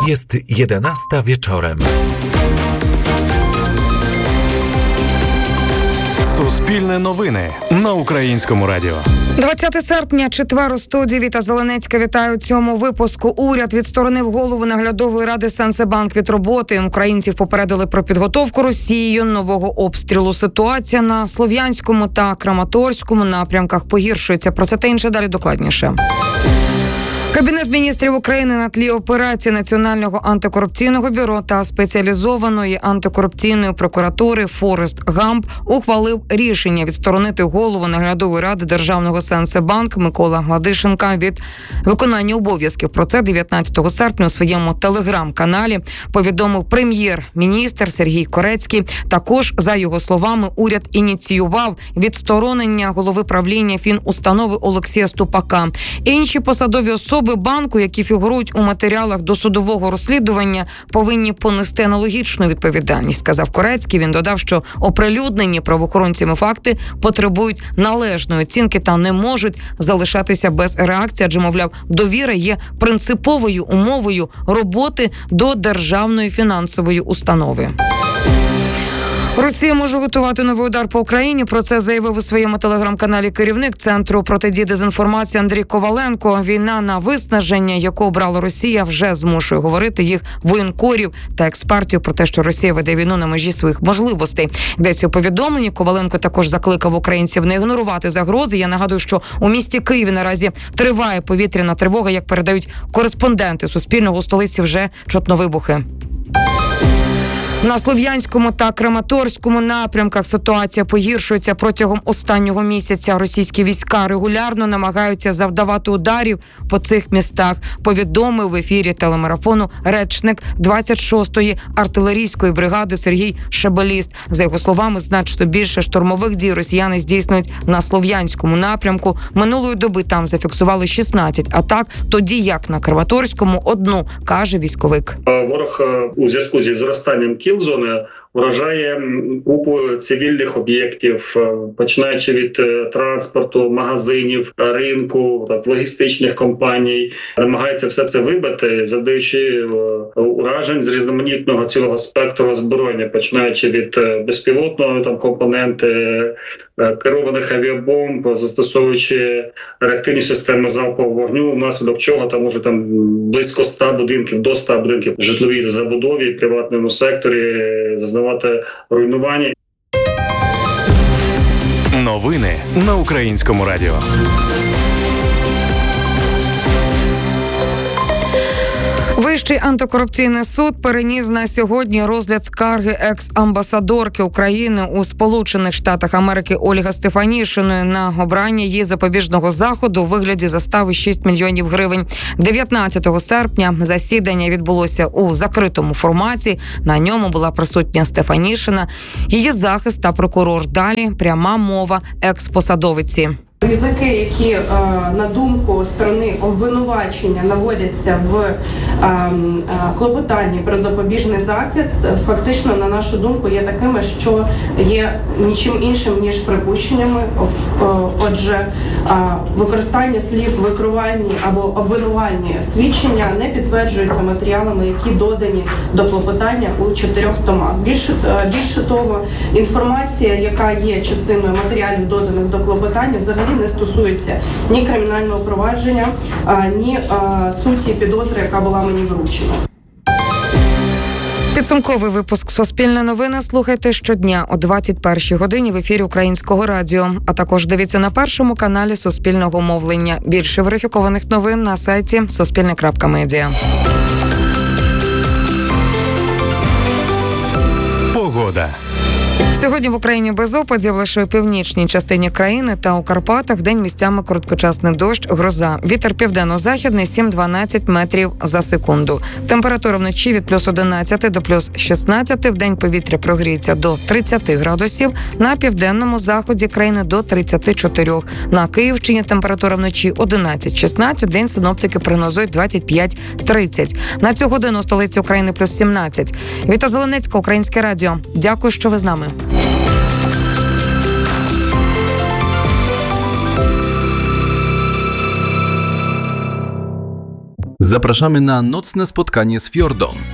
Jest 11 wieczorem. Суспільне новини на Українському радіо. 20 серпня, четвер у студії Віта Зеленецька. Вітаю у цьому випуску. Уряд відсторонив голову наглядової ради Сенсебанк від роботи. Українців попередили про підготовку Росією нового обстрілу. Ситуація на Слов'янському та Краматорському напрямках погіршується. Про це та інше далі докладніше. Кабінет міністрів України на тлі операції Національного антикорупційного бюро та спеціалізованої антикорупційної прокуратури Форест Гамп ухвалив рішення відсторонити голову наглядової ради Державного Сенсебанк Микола Гладишенка від виконання обов'язків. Про це 19 серпня у своєму телеграм-каналі повідомив прем'єр-міністр Сергій Корецький. Також, за його словами, уряд ініціював відсторонення голови правління фінустанови Олексія Ступака. Інші посадові особи банку, які фігурують у матеріалах досудового розслідування, повинні понести аналогічну відповідальність, сказав Корецький. Він додав, що оприлюднені правоохоронцями факти потребують належної оцінки та не можуть залишатися без реакції, адже, мовляв, довіра є принциповою умовою роботи до державної фінансової установи. Росія може готувати новий удар по Україні. Про це заявив у своєму телеграм-каналі керівник Центру протидії дезінформації Андрій Коваленко. Війна на виснаження, яку обрала Росія, вже змушує говорити їх воєнкорів та експертів про те, що Росія веде війну на межі своїх можливостей. Йдеться у повідомленні. Коваленко також закликав українців не ігнорувати загрози. Я нагадую, що у місті Києві наразі триває повітряна тривога, як передають кореспонденти Суспільного, у столиці вже чутно вибухи. На Слов'янському та Краматорському напрямках ситуація погіршується. Протягом останнього місяця російські війська регулярно намагаються завдавати ударів по цих містах, повідомив в ефірі телемарафону речник 26-ї артилерійської бригади Сергій Шебеліст. За його словами, значно більше штурмових дій росіяни здійснюють на Слов'янському напрямку. Минулої доби там зафіксували 16 атак, тоді як на Краматорському – одну, каже військовик. Ворог у зв'язку зі зростанням кіл-зони вражає купу цивільних об'єктів, починаючи від транспорту, магазинів, ринку, логістичних компаній. Намагається все це вибити, завдаючи уражень з різноманітного цілого спектру озброєння, починаючи від безпілотного компоненти, керованих авіабомб, застосовуючи реактивні системи залпового вогню, внаслідок чого там може близько 100 будинків, до 100 будинків в житловій забудові, приватному секторі зазнавати руйнування. Новини на Українському радіо. Вищий антикорупційний суд переніс на сьогодні розгляд скарги екс-амбасадорки України у Сполучених Штатах Америки Ольги Стефанішиної на обрання її запобіжного заходу у вигляді застави 6 мільйонів гривень. 19 серпня засідання відбулося у закритому форматі. На ньому була присутня Стефанішина, її захист та прокурор. Далі пряма мова екс-посадовиці. Ризики, які, на думку сторони обвинувачення, наводяться в клопотанні про запобіжний захід, фактично, на нашу думку, є такими, що є нічим іншим, ніж припущеннями. Отже, використання слів викривальні або обвинувальні свідчення не підтверджуються матеріалами, які додані до клопотання у 4 томах. Більше того, інформація, яка є частиною матеріалів, доданих до клопотання, взагалі не стосується ні кримінального провадження, ні суті підозри, яка була мені вручена. Підсумковий випуск «Суспільне новини» слухайте щодня о 21-й годині в ефірі Українського радіо, а також дивіться на першому каналі Суспільного мовлення. Більше верифікованих новин на сайті suspilne.media. Погода. Сьогодні в Україні без опадів, лише у північній частині країни та у Карпатах вдень місцями короткочасний дощ, гроза. Вітер південно-західний 7-12 метрів за секунду. Температура вночі від плюс 11 до плюс 16. Вдень повітря прогріється до 30 градусів. На південному заході країни до 34. На Київщині температура вночі 11-16. День синоптики прогнозують 25-30. На цю годину у столиці України плюс 17. Віта Зеленецька, Українське радіо. Дякую, що ви з нами. Zapraszamy na nocne spotkanie z Fjordon.